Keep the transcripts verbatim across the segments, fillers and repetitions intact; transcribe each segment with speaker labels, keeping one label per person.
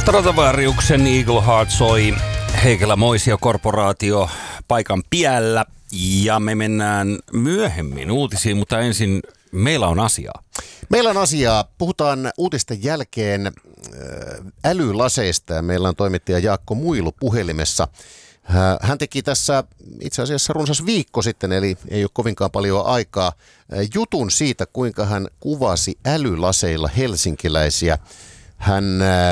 Speaker 1: Stradivariuksen Eagle Heart soi Heikelä Moisio korporaatio paikan piällä ja me mennään myöhemmin uutisiin, mutta ensin meillä on asiaa.
Speaker 2: Meillä on asiaa. Puhutaan uutisten jälkeen älylaseista ja meillä on toimittaja Jaakko Muilu puhelimessa. Hän teki tässä itse asiassa runsas viikko sitten, eli ei ole kovinkaan paljon aikaa, jutun siitä, kuinka hän kuvasi älylaseilla helsinkiläisiä. Hän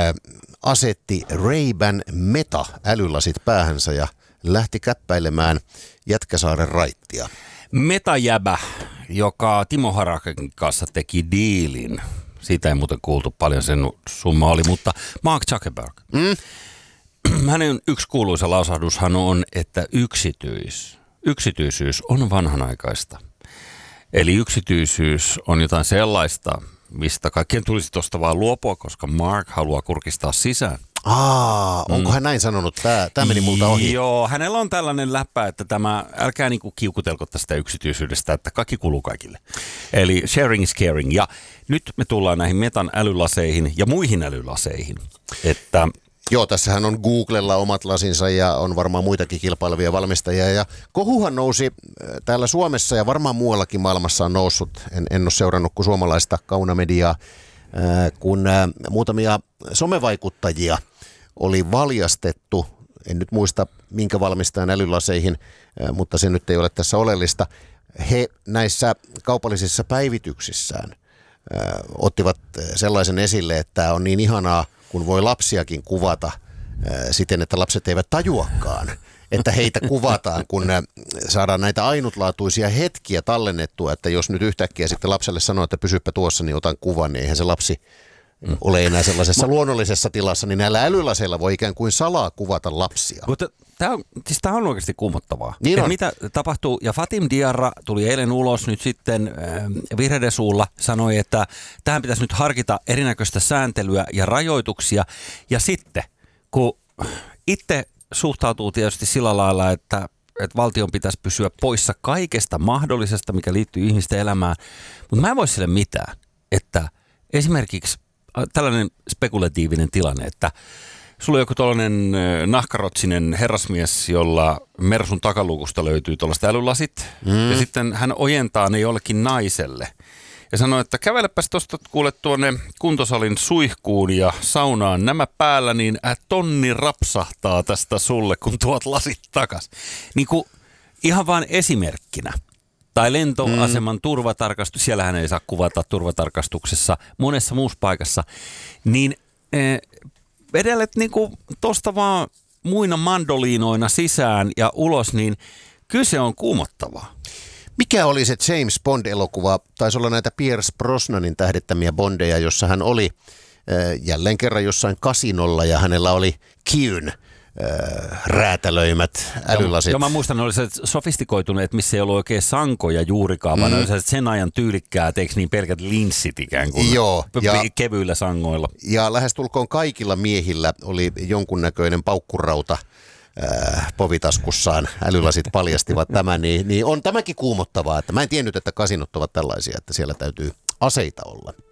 Speaker 2: asetti Ray-Ban Meta-älylasit päähänsä ja lähti käppäilemään Jätkäsaaren raittia.
Speaker 1: Metajäbä, joka Timo Harakan kanssa teki diilin. Siitä ei muuten kuultu paljon, sen summa oli, mutta Mark Zuckerberg. Mm. Hänen yksi kuuluisa lausahdushan on, että yksityis, yksityisyys on vanhanaikaista. Eli yksityisyys on jotain sellaista, mistä kaikkien tulisi tuosta vaan luopua, koska Mark haluaa kurkistaa sisään.
Speaker 2: Aa, onko mm. hän näin sanonut? Tämä, tämä meni multa ohi.
Speaker 1: Joo, hänellä on tällainen läppä, että tämä, älkää niinku kiukutelko tästä yksityisyydestä, että kaikki kuuluu kaikille. Eli sharing is caring. Ja nyt me tullaan näihin Metan älylaseihin ja muihin älylaseihin. Että
Speaker 2: Joo, tässähän on Googlella omat lasinsa ja on varmaan muitakin kilpailevia valmistajia. Ja kohuhan nousi täällä Suomessa ja varmaan muuallakin maailmassa on noussut. En, en ole seurannut kuin suomalaista kaunamediaa, kun muutamia somevaikuttajia oli valjastettu. En nyt muista minkä valmistajan älylaseihin, mutta se nyt ei ole tässä oleellista. He näissä kaupallisissa päivityksissään ottivat sellaisen esille, että on niin ihanaa, kun voi lapsiakin kuvata äh, siten, että lapset eivät tajuakaan, että heitä kuvataan, kun äh, saadaan näitä ainutlaatuisia hetkiä tallennettua, että jos nyt yhtäkkiä sitten lapselle sanoo, että pysyppä tuossa, niin otan kuvan, niin eihän se lapsi mm. ole enää sellaisessa luonnollisessa tilassa, niin näillä älylaseilla voi ikään kuin salaa kuvata lapsia.
Speaker 1: Mutta tämä on, siis tämä on oikeasti kuumottavaa.
Speaker 2: Niin on.
Speaker 1: Mitä tapahtuu, ja Fatim Diarra tuli eilen ulos nyt sitten äh, vihreiden suulla, sanoi, että tähän pitäisi nyt harkita erinäköistä sääntelyä ja rajoituksia. Ja sitten, kun itse suhtautuu tietysti sillä lailla, että, että valtion pitäisi pysyä poissa kaikesta mahdollisesta, mikä liittyy ihmisten elämään, mutta mä en voi sille mitään, että esimerkiksi tällainen spekulatiivinen tilanne, että sulla on joku tollainen nahkarotsinen herrasmies, jolla Mersun takalukusta löytyy tuollaiset älylasit. Mm. Ja sitten hän ojentaa ne jollekin naiselle. Ja sanoo, että kävelepäs tuosta kuule tuonne kuntosalin suihkuun ja saunaan nämä päällä, niin äh, tonni rapsahtaa tästä sulle, kun tuot lasit takas. Niin kuin ihan vaan esimerkkinä. Tai lentoaseman mm. turvatarkastus, siellähän ei saa kuvata turvatarkastuksessa, monessa muussa paikassa. Niin Eh, vedelet niinku tosta vaan muina mandoliinoina sisään ja ulos, niin kyllä se on kuumottavaa.
Speaker 2: Mikä oli se James Bond-elokuva? Taisi olla näitä Pierce Brosnanin tähdettämiä Bondeja, jossa hän oli äh, jälleen kerran jossain kasinolla ja hänellä oli Qn äh, räätälöimät älylasit.
Speaker 1: Joo, mä muistan, ne oli se sofistikoituneet, missä ei ollut oikein sankoja juurikaan, mm. vaan ne oli sen ajan tyylikkäät, eikö niin pelkät linssit ikään kuin.
Speaker 2: Joo, ja,
Speaker 1: kevyillä sangoilla.
Speaker 2: Ja lähestulkoon kaikilla miehillä oli jonkunnäköinen paukkurauta äh, povitaskussaan. Älylasit paljastivat tämän, niin, niin on tämäkin kuumottavaa, että mä en tiennyt, että kasinot ovat tällaisia, että siellä täytyy aseita olla.